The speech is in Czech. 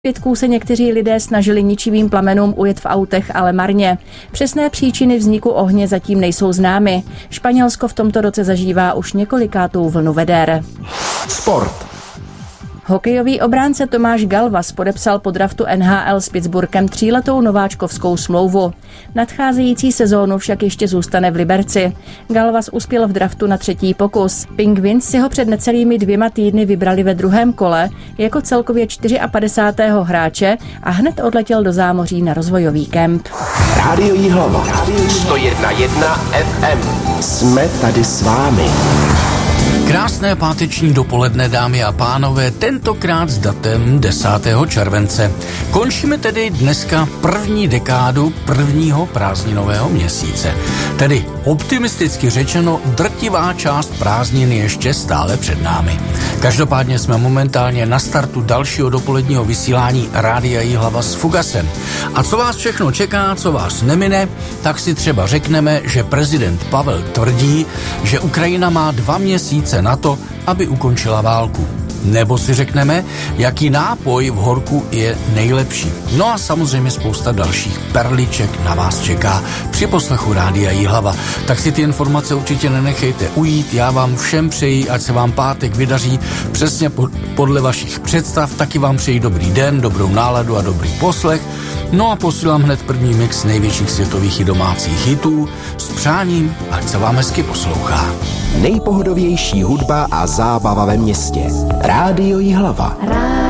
Svědků se někteří lidé snažili ničivým plamenům ujet v autech, ale marně. Přesné příčiny vzniku ohně zatím nejsou známy. Španělsko v tomto roce zažívá už několikátou vlnu veder. Sport. Hokejový obránce Tomáš Galvas podepsal po draftu NHL s Pittsburghem 3letou nováčkovskou smlouvu. Nadcházející sezónu však ještě zůstane v Liberci. Galvas uspěl v draftu na 3. pokus. Penguins si ho před necelými 2 týdny vybrali ve 2. kole jako celkově 54. hráče a hned odletěl do zámoří na rozvojový kemp. Rádio Jihlava. 101,1 FM. Jsme tady s vámi. Krásné páteční dopoledne, dámy a pánové, tentokrát s datem 10. července. Končíme tedy dneska první dekádu prvního prázdninového měsíce. Tedy optimisticky řečeno, drtivá část prázdnin ještě stále před námi. Každopádně jsme momentálně na startu dalšího dopoledního vysílání Rádia Jihlava s Fugasem. A co vás všechno čeká, co vás nemine, tak si třeba řekneme, že prezident Pavel tvrdí, že Ukrajina má 2 měsíce na to, aby ukončila válku. Nebo si řekneme, jaký nápoj v horku je nejlepší. No a samozřejmě spousta dalších perliček na vás čeká při poslechu Rádia Jihlava. Tak si ty informace určitě nenechejte ujít. Já vám všem přeji, ať se vám pátek vydaří přesně podle vašich představ. Taky vám přeji dobrý den, dobrou náladu a dobrý poslech. No a posílám hned první mix největších světových i domácích hitů s přáním, ať se vám hezky poslouchá. Nejpohodovější hudba a zábava ve městě. Rádio Jihlava.